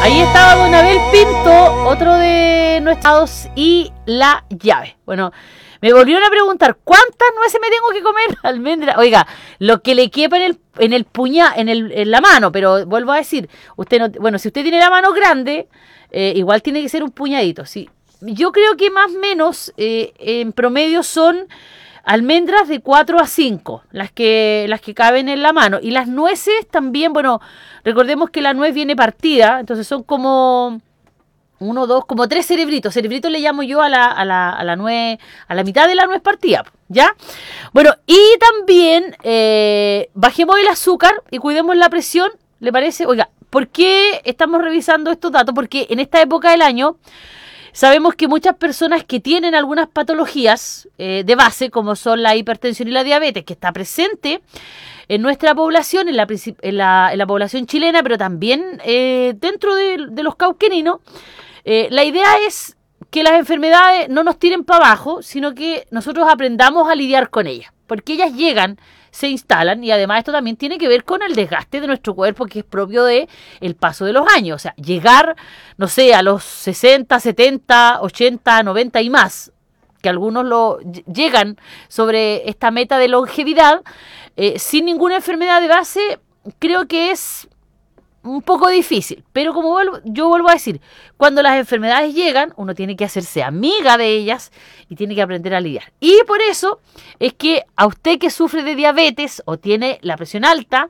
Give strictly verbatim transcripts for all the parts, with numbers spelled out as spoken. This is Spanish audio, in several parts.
Ahí estaba don Abel Pinto, otro de nuestros, y la llave. Bueno, me volvieron a preguntar, ¿cuántas nueces me tengo que comer? Almendra, oiga, lo que le quepa en el, en el puñal, en, el, en la mano, pero vuelvo a decir, usted no, bueno, si usted tiene la mano grande, eh, igual tiene que ser un puñadito, sí. Yo creo que más o menos, eh, en promedio son almendras de cuatro a cinco, las que, las que caben en la mano. Y las nueces también, bueno, recordemos que la nuez viene partida, entonces son como uno, dos, como tres cerebritos. Cerebritos le llamo yo a la, a la, a la nuez, a la mitad de la nuez partida, ¿ya? Bueno, y también eh, bajemos el azúcar y cuidemos la presión, ¿le parece? Oiga, ¿por qué estamos revisando estos datos? Porque en esta época del año sabemos que muchas personas que tienen algunas patologías eh, de base, como son la hipertensión y la diabetes, que está presente en nuestra población, en la, en la, en la población chilena, pero también eh, dentro de, de los cauqueninos, eh, la idea es que las enfermedades no nos tiren para abajo, sino que nosotros aprendamos a lidiar con ellas, porque ellas llegan, se instalan, y además esto también tiene que ver con el desgaste de nuestro cuerpo, que es propio de el paso de los años. O sea, llegar, no sé, a los sesenta, setenta, ochenta, noventa y más, que algunos lo llegan sobre esta meta de longevidad, eh, sin ninguna enfermedad de base, creo que es un poco difícil. Pero como vuelvo, yo vuelvo a decir, cuando las enfermedades llegan, uno tiene que hacerse amiga de ellas y tiene que aprender a lidiar. Y por eso es que a usted que sufre de diabetes o tiene la presión alta,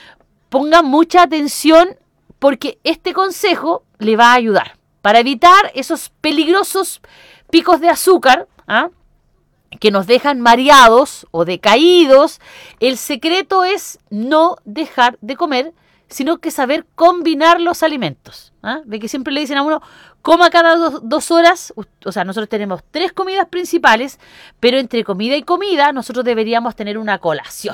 ponga mucha atención, porque este consejo le va a ayudar para evitar esos peligrosos picos de azúcar, ¿ah?, que nos dejan mareados o decaídos. El secreto es no dejar de comer, sino que saber combinar los alimentos. ¿Ah? Ve que siempre le dicen a uno, coma cada dos, dos horas, o sea, nosotros tenemos tres comidas principales, pero entre comida y comida nosotros deberíamos tener una colación.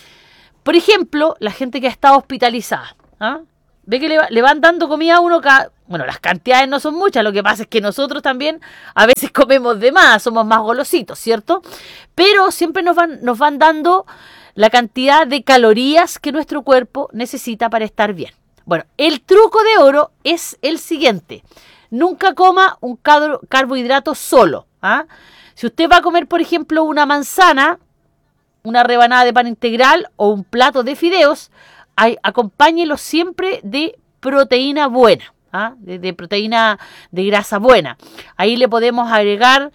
Por ejemplo, la gente que ha estado hospitalizada, ¿ah? Ve que le, le van dando comida a uno cada... Bueno, las cantidades no son muchas, lo que pasa es que nosotros también a veces comemos de más, somos más golositos, ¿cierto? Pero siempre nos van, nos van dando la cantidad de calorías que nuestro cuerpo necesita para estar bien. Bueno, el truco de oro es el siguiente. Nunca coma un carbo, carbohidrato solo. ¿Ah? Si usted va a comer, por ejemplo, una manzana, una rebanada de pan integral o un plato de fideos, ay, acompáñelo siempre de proteína buena. ¿Ah? De, de proteína de grasa buena. Ahí le podemos agregar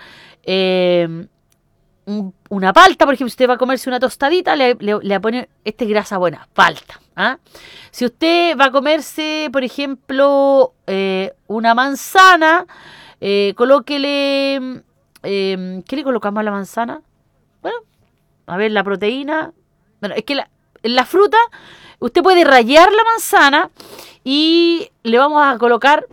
eh, un, una palta, por ejemplo, si usted va a comerse una tostadita, le, le, le pone esta grasa buena, palta. ¿Ah? Si usted va a comerse, por ejemplo, eh, una manzana, eh, colóquele, eh, ¿qué le colocamos a la manzana? Bueno, a ver, la proteína, bueno, es que la, en la fruta, usted puede rallar la manzana y le vamos a colocar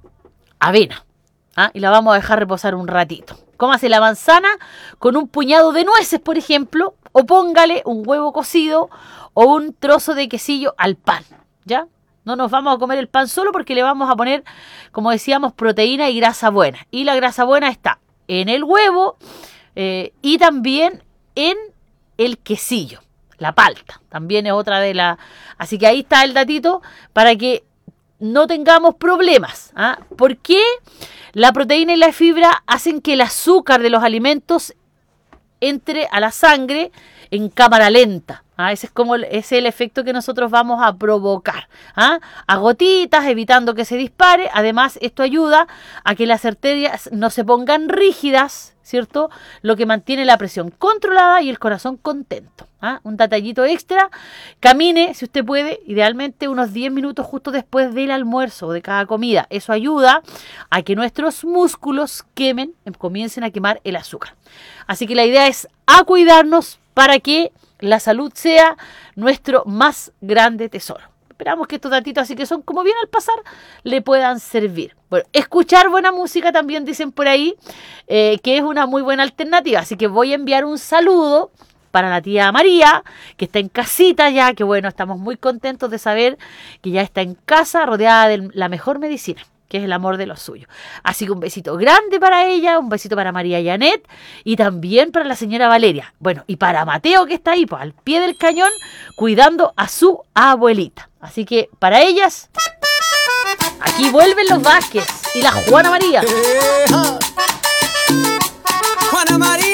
avena, ¿ah? Y la vamos a dejar reposar un ratito. Cómase la manzana con un puñado de nueces, por ejemplo, o póngale un huevo cocido o un trozo de quesillo al pan, ¿ya? No nos vamos a comer el pan solo, porque le vamos a poner, como decíamos, proteína y grasa buena. Y la grasa buena está en el huevo eh, y también en el quesillo. La palta también es otra de las... Así que ahí está el datito para que no tengamos problemas. ¿Ah? ¿Por qué la proteína y la fibra hacen que el azúcar de los alimentos entre a la sangre en cámara lenta? ¿Ah? Ese es como el, ese es el efecto que nosotros vamos a provocar. ¿Ah? A gotitas, evitando que se dispare. Además, esto ayuda a que las arterias no se pongan rígidas, ¿cierto? Lo que mantiene la presión controlada y el corazón contento. ¿Ah? Un detallito extra. Camine, si usted puede, idealmente unos diez minutos justo después del almuerzo o de cada comida. Eso ayuda a que nuestros músculos quemen, comiencen a quemar el azúcar. Así que la idea es a cuidarnos para que la salud sea nuestro más grande tesoro. Esperamos que estos datitos, así que son como bien al pasar, le puedan servir. Bueno, escuchar buena música también dicen por ahí, eh, que es una muy buena alternativa. Así que voy a enviar un saludo para la tía María, que está en casita ya, que bueno, estamos muy contentos de saber que ya está en casa, rodeada de la mejor medicina, que es el amor de los suyos. Así que un besito grande para ella, un besito para María Janet y también para la señora Valeria. Bueno, y para Mateo, que está ahí, pues, al pie del cañón, cuidando a su abuelita. Así que para ellas, aquí Aquí vuelven los Vázquez y la Juana María. Juana María.